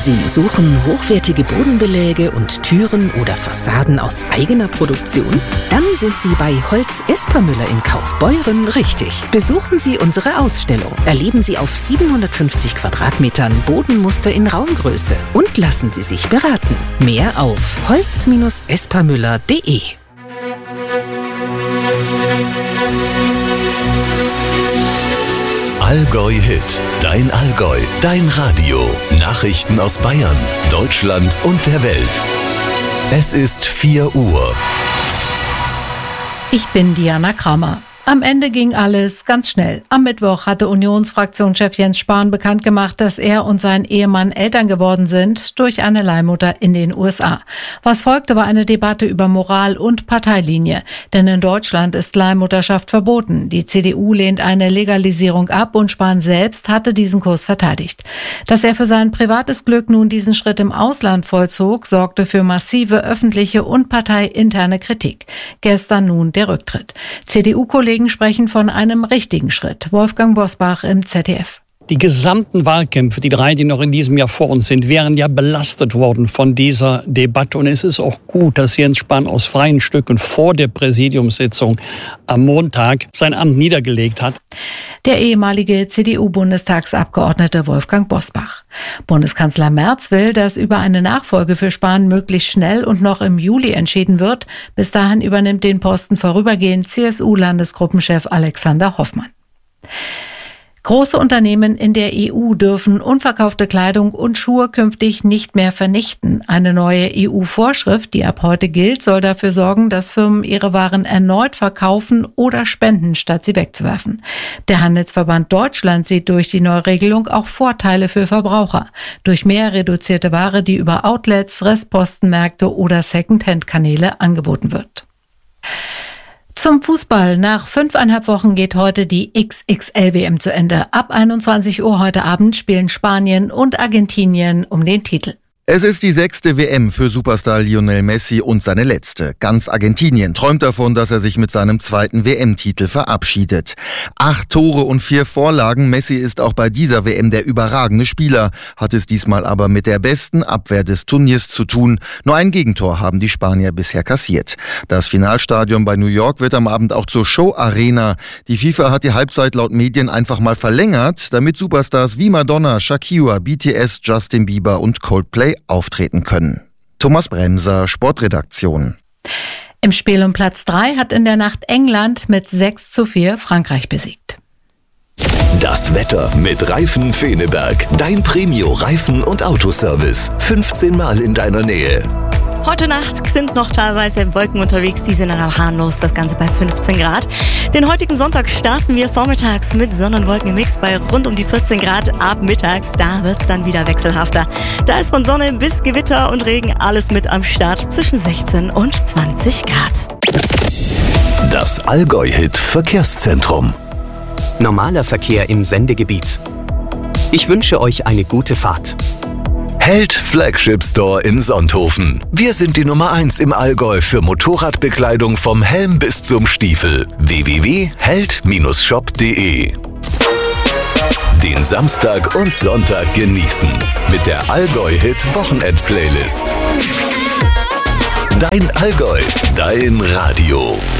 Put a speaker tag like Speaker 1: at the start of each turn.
Speaker 1: Sie suchen hochwertige Bodenbeläge und Türen oder Fassaden aus eigener Produktion? Dann sind Sie bei Holz Espermüller in Kaufbeuren richtig. Besuchen Sie unsere Ausstellung. Erleben Sie auf 750 Quadratmetern Bodenmuster in Raumgröße und lassen Sie sich beraten. Mehr auf holz-espermüller.de.
Speaker 2: Allgäu Hit, dein Allgäu, dein Radio. Nachrichten aus Bayern, Deutschland und der Welt. Es ist 4 Uhr.
Speaker 3: Ich bin Diana Kramer. Am Ende ging alles ganz schnell. Am Mittwoch hatte Unionsfraktionschef Jens Spahn bekannt gemacht, dass er und sein Ehemann Eltern geworden sind durch eine Leihmutter in den USA. Was folgte, war eine Debatte über Moral und Parteilinie. Denn in Deutschland ist Leihmutterschaft verboten. Die CDU lehnt eine Legalisierung ab und Spahn selbst hatte diesen Kurs verteidigt. Dass er für sein privates Glück nun diesen Schritt im Ausland vollzog, sorgte für massive öffentliche und parteiinterne Kritik. Gestern nun der Rücktritt. CDU-Kollegen sprechen von einem richtigen Schritt. Wolfgang Bosbach im ZDF.
Speaker 4: Die gesamten Wahlkämpfe, die 3, die noch in diesem Jahr vor uns sind, wären ja belastet worden von dieser Debatte. Und es ist auch gut, dass Jens Spahn aus freien Stücken vor der Präsidiumssitzung am Montag sein Amt niedergelegt hat.
Speaker 3: Der ehemalige CDU-Bundestagsabgeordnete Wolfgang Bosbach. Bundeskanzler Merz will, dass über eine Nachfolge für Spahn möglichst schnell und noch im Juli entschieden wird. Bis dahin übernimmt den Posten vorübergehend CSU-Landesgruppenchef Alexander Hoffmann. Große Unternehmen in der EU dürfen unverkaufte Kleidung und Schuhe künftig nicht mehr vernichten. Eine neue EU-Vorschrift, die ab heute gilt, soll dafür sorgen, dass Firmen ihre Waren erneut verkaufen oder spenden, statt sie wegzuwerfen. Der Handelsverband Deutschland sieht durch die Neuregelung auch Vorteile für Verbraucher. Durch mehr reduzierte Ware, die über Outlets, Restpostenmärkte oder Second-Hand-Kanäle angeboten wird. Zum Fußball. Nach 5,5 Wochen geht heute die XXL-WM zu Ende. Ab 21 Uhr heute Abend spielen Spanien und Argentinien um den Titel.
Speaker 5: Es ist die 6. WM für Superstar Lionel Messi und seine letzte. Ganz Argentinien träumt davon, dass er sich mit seinem 2. WM-Titel verabschiedet. 8 Tore und 4 Vorlagen. Messi ist auch bei dieser WM der überragende Spieler, hat es diesmal aber mit der besten Abwehr des Turniers zu tun. Nur ein Gegentor haben die Spanier bisher kassiert. Das Finalstadion bei New York wird am Abend auch zur Show-Arena. Die FIFA hat die Halbzeit laut Medien einfach mal verlängert, damit Superstars wie Madonna, Shakira, BTS, Justin Bieber und Coldplay auftreten können. Thomas Bremser, Sportredaktion.
Speaker 3: Im Spiel um Platz 3 hat in der Nacht England mit 6:4 Frankreich besiegt.
Speaker 2: Das Wetter mit Reifen Feneberg. Dein Premio-Reifen- und Autoservice. 15 Mal in deiner Nähe.
Speaker 6: Heute Nacht sind noch teilweise Wolken unterwegs, die sind aber harmlos, das Ganze bei 15 Grad. Den heutigen Sonntag starten wir vormittags mit Sonne- und Wolkenmix bei rund um die 14 Grad. Ab mittags, da wird's dann wieder wechselhafter. Da ist von Sonne bis Gewitter und Regen alles mit am Start zwischen 16 und 20 Grad.
Speaker 2: Das Allgäu-Hit Verkehrszentrum.
Speaker 7: Normaler Verkehr im Sendegebiet. Ich wünsche euch eine gute Fahrt.
Speaker 2: Held Flagship Store in Sonthofen. Wir sind die Nummer 1 im Allgäu für Motorradbekleidung vom Helm bis zum Stiefel. www.held-shop.de. Den Samstag und Sonntag genießen mit der Allgäu-Hit-Wochenend-Playlist. Dein Allgäu, dein Radio.